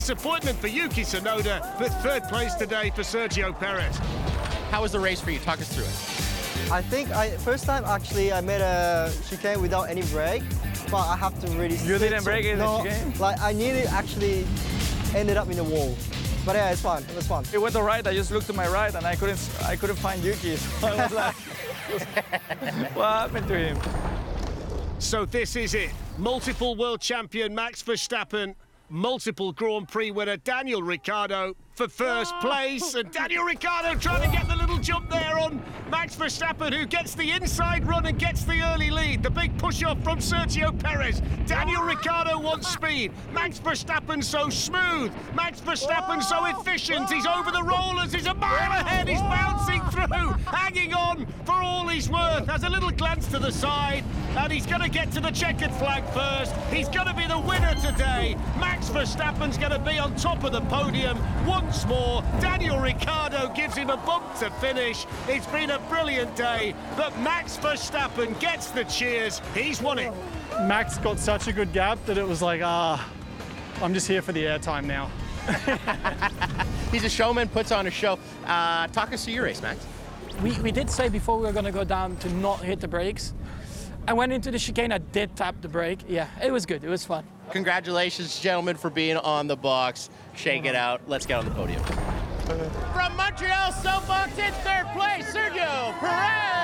Disappointment for Yuki Tsunoda, but third place today for Sergio Perez. How was the race for you? Talk us through it. I think first time actually I made a chicane without any brake, but I have to really. You didn't brake in the chicane? Like I nearly actually ended up in the wall. But yeah, it's fun. It was fun. It went all right. I just looked to my right and I couldn't find Yuki. So I was like, what happened to him? So this is it. Multiple world champion Max Verstappen, multiple Grand Prix winner Daniel Ricciardo for first place. And Daniel Ricciardo trying to get the little jump there on Max Verstappen, who gets the inside run and gets the early lead. The big push-off from Sergio Perez. Daniel Ricciardo wants speed. Max Verstappen so smooth. Max Verstappen so efficient. He's over the rollers. He's a mile ahead. He's bouncing through, hanging on for all he's worth. Has a little glance to the side, and he's going to get to the checkered flag first. He's going to be the winner today. Max Verstappen's going to be on top of the podium once more. Daniel Ricciardo gives him a bump to finish. It's been a brilliant day, but Max Verstappen gets the cheers. He's won it. Max got such a good gap that it was like, I'm just here for the airtime now. He's a showman, puts on a show. Talk us through your race, Max. We did say before we were going to go down to not hit the brakes. I went into the chicane, I did tap the brake. Yeah, it was good, it was fun. Congratulations, gentlemen, for being on the box. Shake it out. Let's get on the podium. From Montreal Soapbox in third place, Sergio Perez!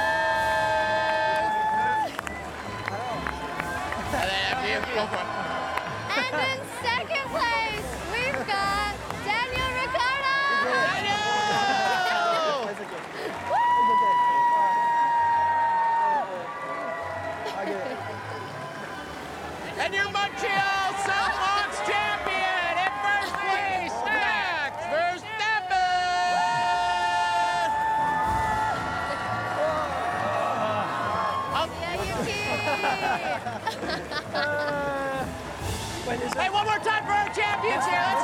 And in second place, we've got Daniel Ricciardo! And your Montreal Soapbox champion in first place, Max Verstappen! Hey, one more time for our champions here. Let's